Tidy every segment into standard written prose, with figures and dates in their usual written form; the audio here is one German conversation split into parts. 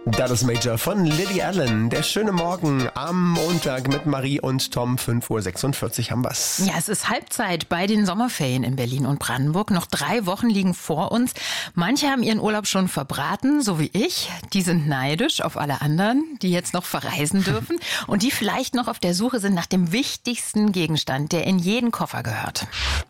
Dallas Major von Lily Allen. Der schöne Morgen am Montag mit Marie und Tom. 5:46 Uhr haben wir's. Ja, es ist Halbzeit bei den Sommerferien in Berlin und Brandenburg. Noch 3 Wochen liegen vor uns. Manche haben ihren Urlaub schon verbraten, so wie ich. Die sind neidisch auf alle anderen, die jetzt noch verreisen dürfen und die vielleicht noch auf der Suche sind nach dem wichtigsten Gegenstand, der in jeden Koffer gehört.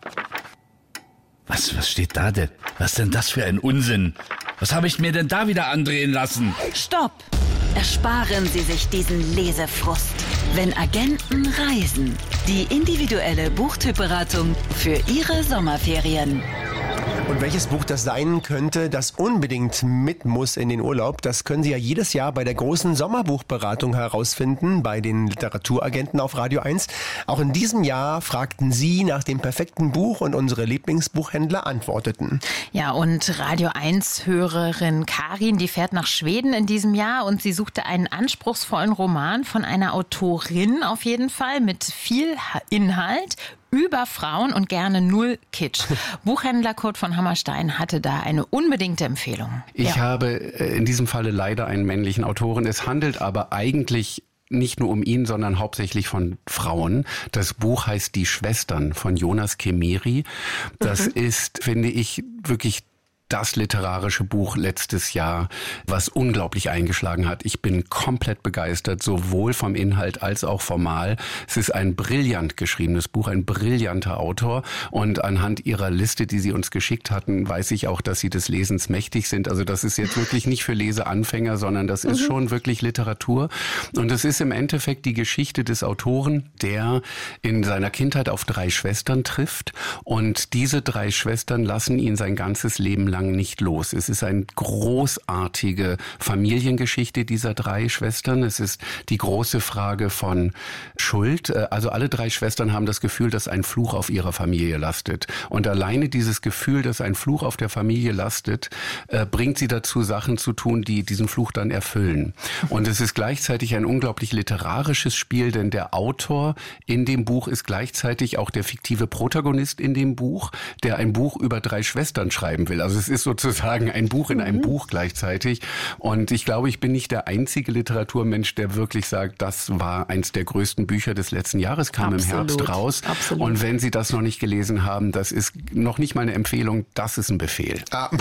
Was steht da denn? Was denn das für ein Unsinn? Was habe ich mir denn da wieder andrehen lassen? Stopp! Ersparen Sie sich diesen Lesefrust. Wenn Agenten reisen. Die individuelle Buchtypberatung für Ihre Sommerferien. Und welches Buch das sein könnte, das unbedingt mit muss in den Urlaub, das können Sie ja jedes Jahr bei der großen Sommerbuchberatung herausfinden, bei den Literaturagenten auf Radio 1. Auch in diesem Jahr fragten Sie nach dem perfekten Buch und unsere Lieblingsbuchhändler antworteten. Ja, und Radio 1-Hörerin Karin, die fährt nach Schweden in diesem Jahr und sie suchte einen anspruchsvollen Roman von einer Autorin auf jeden Fall mit viel Inhalt, über Frauen und gerne null Kitsch. Buchhändler Kurt von Hammerstein hatte da eine unbedingte Empfehlung. Ich habe in diesem Falle leider einen männlichen Autoren. Es handelt aber eigentlich nicht nur um ihn, sondern hauptsächlich von Frauen. Das Buch heißt Die Schwestern von Jonas Kemeri. Das ist, finde ich, wirklich das literarische Buch letztes Jahr, was unglaublich eingeschlagen hat. Ich bin komplett begeistert, sowohl vom Inhalt als auch formal. Es ist ein brillant geschriebenes Buch, ein brillanter Autor. Und anhand ihrer Liste, die sie uns geschickt hatten, weiß ich auch, dass sie des Lesens mächtig sind. Also das ist jetzt wirklich nicht für Leseanfänger, sondern das ist schon wirklich Literatur. Und es ist im Endeffekt die Geschichte des Autoren, der in seiner Kindheit auf 3 Schwestern trifft. Und diese 3 Schwestern lassen ihn sein ganzes Leben lang nicht los. Es ist eine großartige Familiengeschichte dieser 3 Schwestern. Es ist die große Frage von Schuld. Also alle 3 Schwestern haben das Gefühl, dass ein Fluch auf ihrer Familie lastet. Und alleine dieses Gefühl, dass ein Fluch auf der Familie lastet, bringt sie dazu, Sachen zu tun, die diesen Fluch dann erfüllen. Und es ist gleichzeitig ein unglaublich literarisches Spiel, denn der Autor in dem Buch ist gleichzeitig auch der fiktive Protagonist in dem Buch, der ein Buch über 3 Schwestern schreiben will. Also es ist sozusagen ein Buch in einem Buch gleichzeitig. Und ich glaube, ich bin nicht der einzige Literaturmensch, der wirklich sagt, das war eins der größten Bücher des letzten Jahres, kam im Herbst raus. Absolut. Und wenn Sie das noch nicht gelesen haben, das ist noch nicht mal eine Empfehlung, das ist ein Befehl.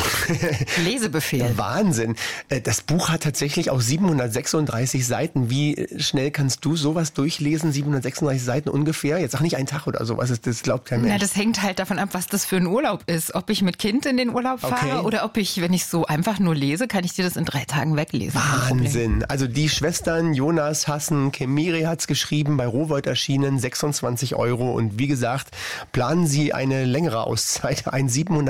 Lesebefehl. Wahnsinn. Das Buch hat tatsächlich auch 736 Seiten. Wie schnell kannst du sowas durchlesen? 736 Seiten ungefähr? Jetzt sag nicht einen Tag oder sowas, das glaubt kein Mensch. Na, das hängt halt davon ab, was das für ein Urlaub ist. Ob ich mit Kind in den Urlaub fahre oder ob ich, wenn ich so einfach nur lese, kann ich dir das in 3 Tagen weglesen. Wahnsinn. Also die Schwestern Jonas Hassen Kemeri hat's geschrieben, bei Rowohlt erschienen, 26 €. Und wie gesagt, planen Sie eine längere Auszeit ein.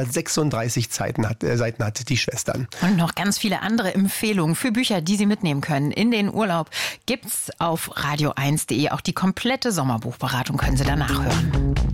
736 Seiten hat die Schwestern. Und noch ganz viele andere Empfehlungen für Bücher, die Sie mitnehmen können in den Urlaub, gibt's auf radio1.de. Auch die komplette Sommerbuchberatung können Sie da nachhören.